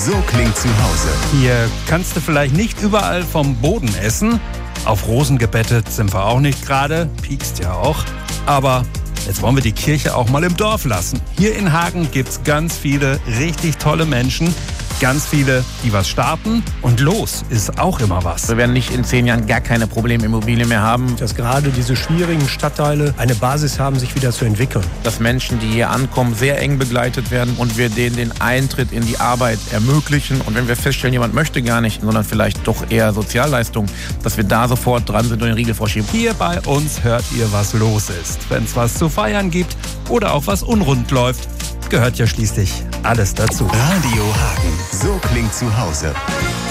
So klingt Zuhause. Hier kannst du vielleicht nicht überall vom Boden essen. Auf Rosen gebettet sind wir auch nicht gerade. Piekst ja auch. Aber jetzt wollen wir die Kirche auch mal im Dorf lassen. Hier in Hagen gibt's ganz viele richtig tolle Menschen. Ganz viele, die was starten. Und los ist auch immer was. Wir werden nicht in 10 Jahren gar keine Problemimmobilien mehr haben. Dass gerade diese schwierigen Stadtteile eine Basis haben, sich wieder zu entwickeln. Dass Menschen, die hier ankommen, sehr eng begleitet werden und wir denen den Eintritt in die Arbeit ermöglichen. Und wenn wir feststellen, jemand möchte gar nicht, sondern vielleicht doch eher Sozialleistung, dass wir da sofort dran sind und den Riegel vorschieben. Hier bei uns hört ihr, was los ist. Wenn es was zu feiern gibt oder auch was unrund läuft, gehört ja schließlich alles dazu. Radio Hagen. So klingt Zuhause.